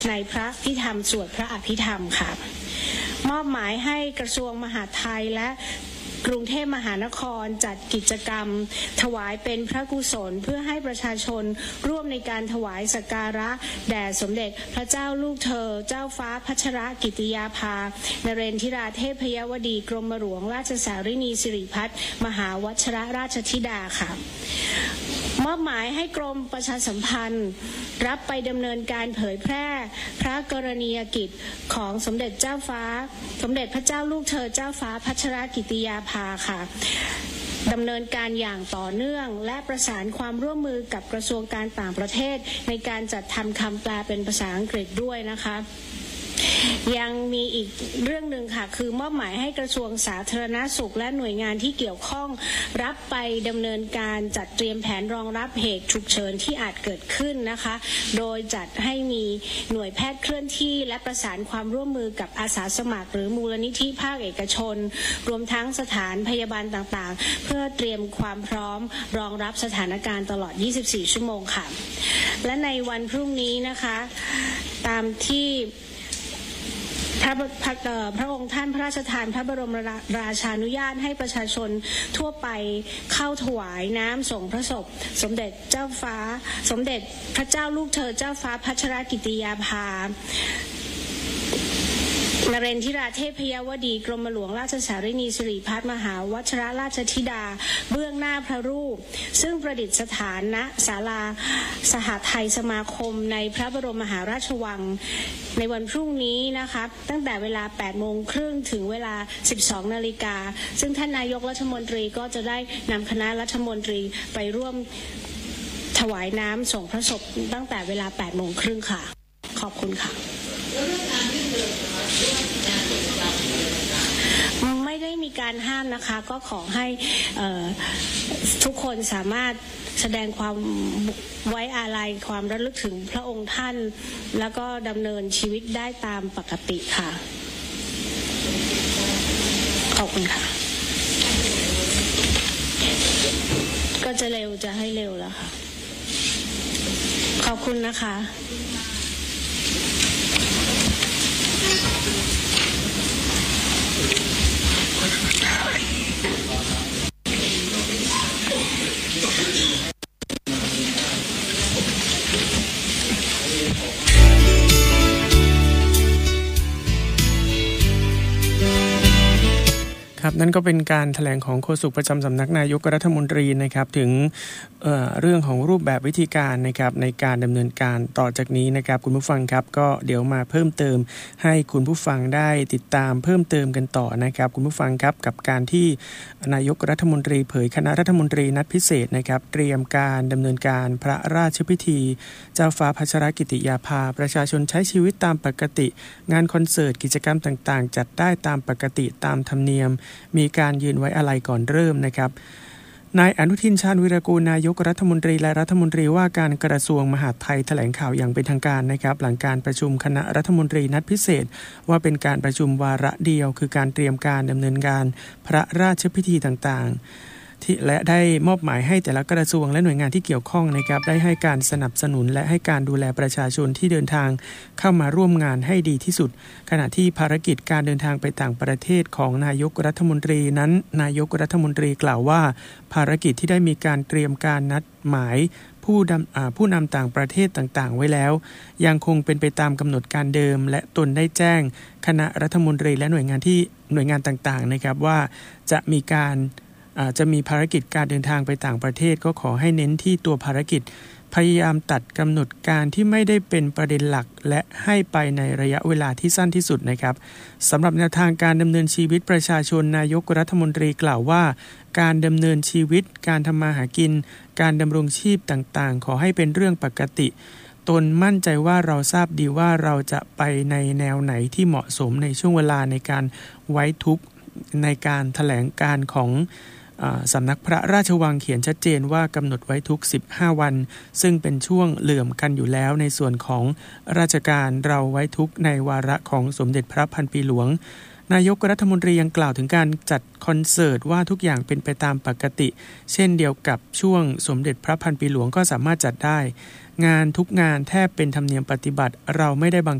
ในพระพิธรรมสวดพระอภิธรรมค่ะมอบหมายให้กระทรวงมหาดไทยและกรุงเทพมหานครจัดกิจกรรมถวายเป็นพระกุศลเพื่อให้ประชาชนร่วมในการถวายสักการะแด่สมเด็จพระเจ้าลูกเธอเจ้าฟ้าพัชรกิติยาภานเรนทิราเทพยวดีกรมหลวงราชสารินีสิริพัฒน์มหาวชิรราชธิดาค่ะมอบหมายให้กรมประชาสัมพันธ์รับไปดำเนินการเผยแพร่พระกรณียกิจของสมเด็จเจ้าฟ้าสมเด็จพระเจ้าลูกเธอเจ้าฟ้าพัชรกิติยาภาค่ะดำเนินการอย่างต่อเนื่องและประสานความร่วมมือกับกระทรวงการต่างประเทศในการจัดทำคำแปลเป็นภาษาอังกฤษด้วยนะคะยังมีอีกเรื่องหนึ่งค่ะคือมอบหมายให้กระทรวงสาธารณสุขและหน่วยงานที่เกี่ยวข้องรับไปดำเนินการจัดเตรียมแผนรองรับเหตุฉุกเฉินที่อาจเกิดขึ้นนะคะโดยจัดให้มีหน่วยแพทย์เคลื่อนที่และประสานความร่วมมือกับอาสาสมัครหรือมูลนิธิภาคเอกชนรวมทั้งสถานพยาบาลต่างๆเพื่อเตรียมความพร้อมรองรับสถานการณ์ตลอด24ชั่วโมงค่ะและในวันพรุ่งนี้นะคะตามที่พระองค์ท่านพระราชทานพระบรมราชานุญาตให้ประชาชนทั่วไปเข้าถวายน้ำส่งพระศพสมเด็จเจ้าฟ้าสมเด็จพระเจ้าลูกเธอเจ้าฟ้าพัชรกิติยาภานเรนทิราเทพยวดีกรมหลวงราชสารินีสิริพัฒน์มหาวชิรราชธิดาเบื้องหน้าพระรูปซึ่งประดิษฐานณศาลาสหไทยสมาคมในพระบรมมหาราชวังในวันพรุ่งนี้นะคะตั้งแต่เวลา 8:30 น.ถึงเวลา 12:00 น.ซึ่งท่านนายกรัฐมนตรีก็จะได้นำคณะรัฐมนตรีไปร่วมถวายน้ำส่งพระศพตั้งแต่เวลา 8:30 น.ค่ะขอบคุณค่ะไม่ได้มีการห้ามนะคะก็ขอให้ทุกคนสามารถแสดงความไว้อาลัยความระลึกถึงพระองค์ท่านแล้วก็ดำเนินชีวิตได้ตามปกติค่ะขอบคุณค่ะก็จะเร็วจะให้เร็วแล้วค่ะขอบคุณนะคะครับนั่นก็เป็นการแถลงของโฆษกประจำสำนักนายกรัฐมนตรีนะครับถึงเรื่องของรูปแบบวิธีการนะครับในการดำเนินการต่อจากนี้นะครับคุณผู้ฟังครับก็เดี๋ยวมาเพิ่มเติมให้คุณผู้ฟังได้ติดตามเพิ่มเติมกันต่อนะครับคุณผู้ฟังครับกับการที่นายกรัฐมนตรีเผยคณะรัฐมนตรีนัดพิเศษนะครับเตรียมการดำเนินการพระราชพิธีเจ้าฟ้าพัชรกิติยาภาประชาชนใช้ชีวิตตามปกติงานคอนเสิร์ตกิจกรรมต่างๆจัดได้ตามปกติตามธรรมเนียมมีการยืนไว้อาลัยก่อนเริ่มนะครับนายอนุทินชาญวิรากูลนายกรัฐมนตรีและรัฐมนตรีว่าการกระทรวงมหาดไทยแถลงข่าวอย่างเป็นทางการนะครับหลังการประชุมคณะรัฐมนตรีนัดพิเศษว่าเป็นการประชุมวาระเดียวคือการเตรียมการดำเนินการพระราชพิธีต่างๆและได้มอบหมายให้แต่ละกระทรวงและหน่วยงานที่เกี่ยวข้องนะครับได้ให้การสนับสนุนและให้การดูแลประชาชนที่เดินทางเข้ามาร่วมงานให้ดีที่สุดขณะที่ภารกิจการเดินทางไปต่างประเทศของนายกรัฐมนตรีนั้นนายกรัฐมนตรีกล่าวว่าภารกิจที่ได้มีการเตรียมการนัดหมายผู้นำต่างประเทศต่างๆไว้แล้วยังคงเป็นไปตามกำหนดการเดิมและตนได้แจ้งคณะรัฐมนตรีและหน่วยงานต่างๆนะครับว่าจะมีภารกิจการเดินทางไปต่างประเทศก็ขอให้เน้นที่ตัวภารกิจพยายามตัดกำหนดการที่ไม่ได้เป็นประเด็นหลักและให้ไปในระยะเวลาที่สั้นที่สุดนะครับสำหรับแนวทางการดำเนินชีวิตประชาชนนายกรัฐมนตรีกล่าวว่าการดำเนินชีวิตการทำมาหากินการดำรงชีพต่างๆขอให้เป็นเรื่องปกติตนมั่นใจว่าเราทราบดีว่าเราจะไปในแนวไหนที่เหมาะสมในช่วงเวลาในการไว้ทุกข์ในการแถลงการของสำนักพระราชวังเขียนชัดเจนว่ากำหนดไว้ทุก15วันซึ่งเป็นช่วงเหลื่อมกันอยู่แล้วในส่วนของราชการเราไว้ทุกในวาระของสมเด็จพระพันปีหลวงนายกรัฐมนตรียังกล่าวถึงการจัดคอนเสิร์ตว่าทุกอย่างเป็นไปตามปกติเช่นเดียวกับช่วงสมเด็จพระพันปีหลวงก็สามารถจัดได้งานทุกงานแทบเป็นธรรมเนียมปฏิบัติเราไม่ได้บัง